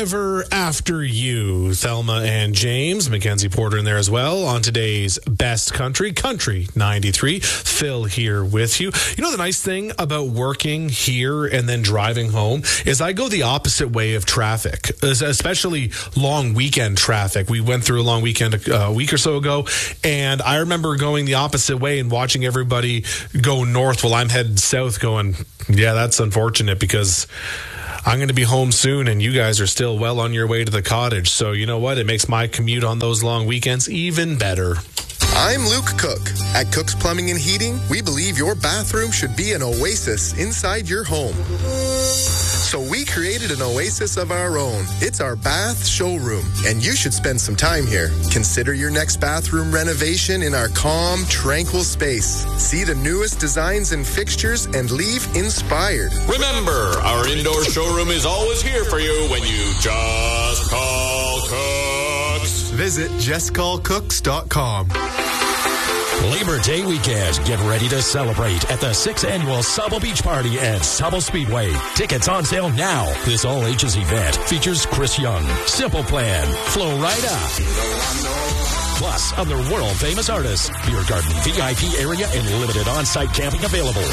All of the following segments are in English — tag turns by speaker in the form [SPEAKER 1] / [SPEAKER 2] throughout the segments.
[SPEAKER 1] Driver After You. Thelma and James, Mackenzie Porter in there as well on today's Best Country 93. Phil here with you. You know, the nice thing about working here and then driving home is I go the opposite way of traffic, especially long weekend traffic. We went through a long weekend a week or so ago, and I remember going the opposite way and watching everybody go north while I'm headed south going, yeah, that's unfortunate because I'm going to be home soon and you guys are still well on your way to the cottage. So you know what? It makes my commute on those long weekends even better.
[SPEAKER 2] I'm Luke Cook. At Cook's Plumbing and Heating, we believe your bathroom should be an oasis inside your home. So we created an oasis of our own. It's our bath showroom, and you should spend some time here. Consider your next bathroom renovation in our calm, tranquil space. See the newest designs and fixtures and leave inspired.
[SPEAKER 3] Remember, our indoor showroom is always here for you when you just call Cooks.
[SPEAKER 2] Visit justcallcooks.com.
[SPEAKER 4] Labor Day weekend. Get ready to celebrate at the 6th Annual Sauble Beach Party at Sauble Speedway. Tickets on sale now. This all-ages event features Chris Young, Simple Plan, Flo Rida, plus other world-famous artists. Beer garden, VIP area, and limited on-site camping available.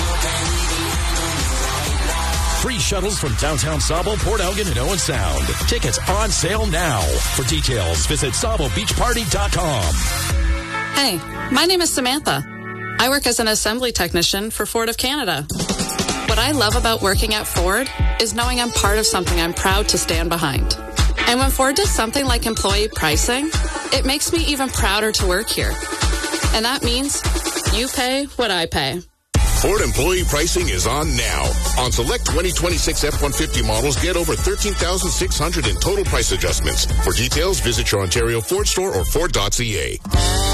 [SPEAKER 4] Free shuttles from downtown Sauble, Port Elgin, and Owen Sound. Tickets on sale now. For details, visit SaubleBeachParty.com.
[SPEAKER 5] Hey, my name is Samantha. I work as an assembly technician for Ford of Canada. What I love about working at Ford is knowing I'm part of something I'm proud to stand behind. And when Ford does something like employee pricing, it makes me even prouder to work here. And that means you pay what I pay.
[SPEAKER 6] Ford employee pricing is on now. On select 2026 F-150 models, get over $13,600 in total price adjustments. For details, visit your Ontario Ford store or Ford.ca.